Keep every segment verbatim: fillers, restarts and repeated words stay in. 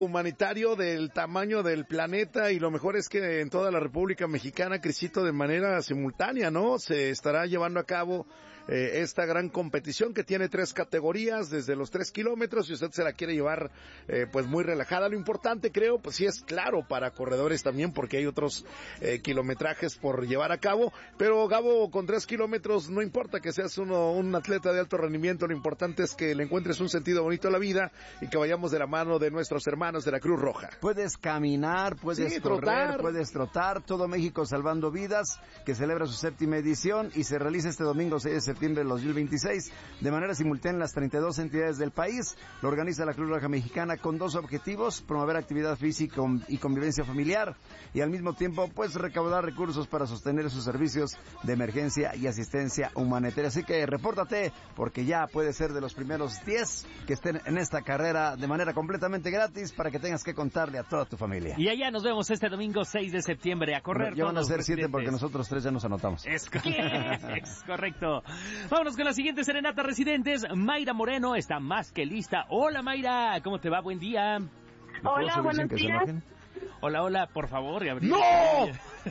humanitario del tamaño del planeta, y lo mejor es que en toda la República Mexicana, Crisito, de manera simultánea, ¿no? Se estará llevando a cabo eh, esta gran competición que tiene tres categorías, desde los tres kilómetros, si usted se la quiere llevar eh, pues muy relajada. Lo importante, creo, pues sí es claro para corredores también, porque hay otros eh, kilometrajes por llevar a cabo, pero Gabo, con tres kilómetros no importa que seas uno un atleta de alto rendimiento, lo importante es que le encuentres un sentido bonito a la vida y que vayamos de la mano de nuestros hermanos de la Cruz Roja. Puedes caminar, puedes sí, correr, trotar. puedes trotar. Todo México Salvando Vidas, que celebra su séptima edición y se realiza este domingo seis de septiembre del dos mil veintiséis de manera simultánea en las treinta y dos entidades del país. Lo organiza la Cruz Roja Mexicana con dos objetivos: promover actividad física y convivencia familiar, y al mismo tiempo pues recaudar recursos para sostener sus servicios de emergencia y asistencia humanitaria. Así que repórtate, porque ya puedes ser de los primeros diez que estén en esta carrera de manera completamente gratis, para que tengas que contarle a toda tu familia. Y allá nos vemos este domingo seis de septiembre a correr. Ya van a ser siete porque nosotros tres ya nos anotamos. Es, co- es correcto. Vámonos con la siguiente serenata, residentes. Mayra Moreno está más que lista. Hola, Mayra, ¿cómo te va? Buen día. Hola, buenos días. Hola, hola, por favor, Gabriel. ¡No!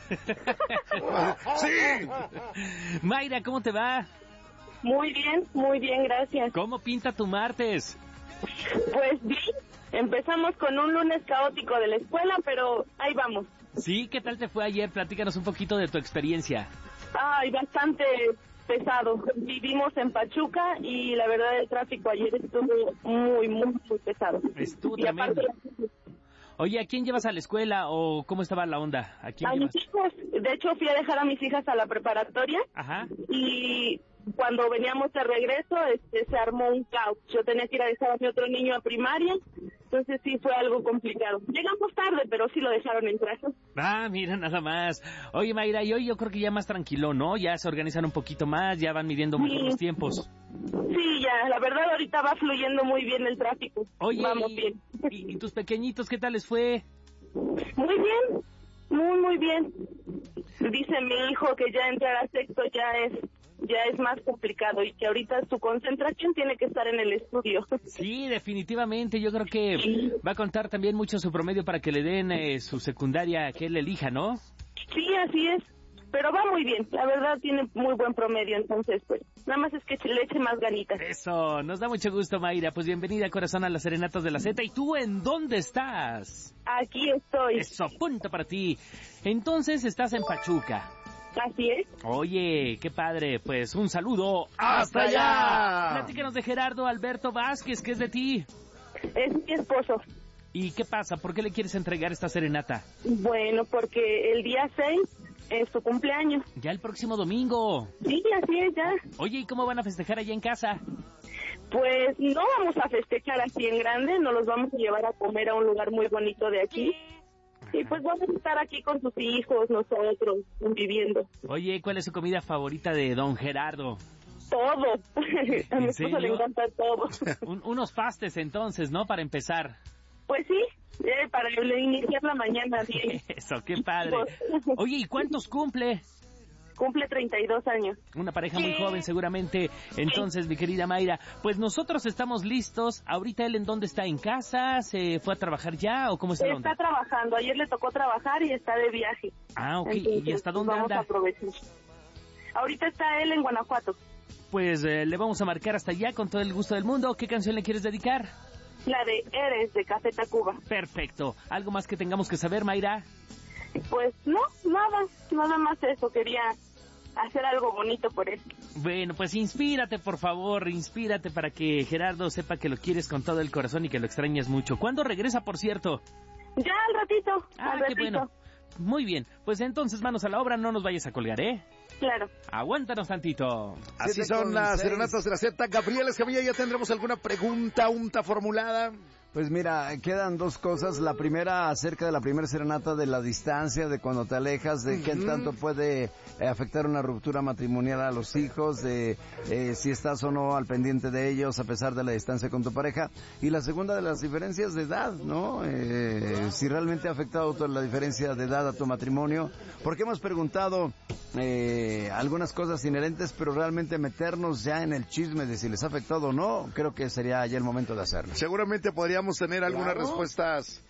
¡Sí! Mayra, ¿cómo te va? Muy bien, muy bien, gracias. ¿Cómo pinta tu martes? Pues bien, empezamos con un lunes caótico de la escuela, pero ahí vamos. Sí, ¿qué tal te fue ayer? Platícanos un poquito de tu experiencia. Ay, bastante pesado. Vivimos en Pachuca y la verdad el tráfico ayer estuvo muy, muy, muy pesado. Estuvo Y tremendo. aparte, Oye, ¿a quién llevas a la escuela o cómo estaba la onda? ¿A quién a llevas? mis hijos, de hecho fui a dejar a mis hijas a la preparatoria. Ajá. Y cuando veníamos de regreso, este, se armó un caos. Yo tenía que ir a dejar a mi otro niño a primaria, entonces sí fue algo complicado. Llegamos tarde, pero sí lo dejaron entrar. Ah, mira, nada más. Oye, Mayra, y hoy yo creo que ya más tranquilo, ¿no? Ya se organizan un poquito más, ya van midiendo mejor Sí. los tiempos. Sí, ya, la verdad ahorita va fluyendo muy bien el tráfico. Oye, Vamos y, bien. y, y tus pequeñitos qué tal les fue? Muy bien, muy, muy bien. Dice mi hijo que ya entrar a sexto ya es ya es más complicado y que ahorita su concentración tiene que estar en el estudio. Sí, definitivamente, yo creo que va a contar también mucho su promedio para que le den eh, su secundaria que él elija, ¿no? Sí, así es, pero va muy bien, la verdad tiene muy buen promedio, entonces pues nada más es que le eche más ganitas. Eso, nos da mucho gusto, Mayra. Pues bienvenida, corazón, a las Serenatas de la Z. ¿Y tú en dónde estás? Aquí estoy. Eso, punto para ti. Entonces estás en Pachuca. Así es. Oye, qué padre, pues un saludo ¡Hasta allá! Platícanos de Gerardo Alberto Vázquez, ¿qué es de ti? Es mi esposo. ¿Y qué pasa? ¿Por qué le quieres entregar esta serenata? Bueno, porque el día seis es su cumpleaños. Ya el próximo domingo. Sí, así es ya. Oye, ¿y cómo van a festejar allá en casa? Pues no vamos a festejar así en grande, nos los vamos a llevar a comer a un lugar muy bonito de aquí. Y pues vamos a estar aquí con sus hijos, nosotros, conviviendo. Oye, ¿cuál es su comida favorita de don Gerardo? Todo. A mi ¿En esposo le serio? encanta todo. Un- unos pastes entonces, ¿no? Para empezar. Pues sí, eh, para iniciar la mañana bien. Eso, qué padre. Oye, ¿y cuántos cumple? Cumple treinta y dos años. Una pareja muy joven seguramente. Entonces, mi querida Mayra, pues nosotros estamos listos. Ahorita él en dónde está, ¿en casa? ¿Se fue a trabajar ya o cómo está la onda? Está trabajando, ayer le tocó trabajar y está de viaje. Ah, ok. Entonces, ¿Y hasta dónde vamos anda? a aprovechar. Ahorita está él en Guanajuato. Pues eh, le vamos a marcar hasta allá con todo el gusto del mundo. ¿Qué canción le quieres dedicar? La de Eres, de Café Tacuba. Perfecto. ¿Algo más que tengamos que saber, Mayra? Pues no, nada, nada más eso, quería hacer algo bonito por él. Bueno, pues inspírate, por favor, inspírate para que Gerardo sepa que lo quieres con todo el corazón y que lo extrañas mucho. ¿Cuándo regresa, por cierto? Ya al ratito, Ah, al qué ratito. bueno. Muy bien, pues entonces manos a la obra, no nos vayas a colgar, ¿eh? Claro. Aguántanos tantito. Así Siete son con las seis. Serenatas de la Z. Gabriel Escamilla, ¿ya tendremos alguna pregunta, unta formulada? Pues mira, quedan dos cosas. La primera acerca de la primera serenata, de la distancia, de cuando te alejas, de qué tanto puede eh, afectar una ruptura matrimonial a los hijos, de eh, si estás o no al pendiente de ellos a pesar de la distancia con tu pareja. Y la segunda, de las diferencias de edad, ¿no? Eh, si realmente ha afectado toda la diferencia de edad a tu matrimonio. Porque hemos preguntado eh, algunas cosas inherentes, pero realmente meternos ya en el chisme de si les ha afectado o no, creo que sería ya el momento de hacerlo. Seguramente podríamos tener algunas claro. respuestas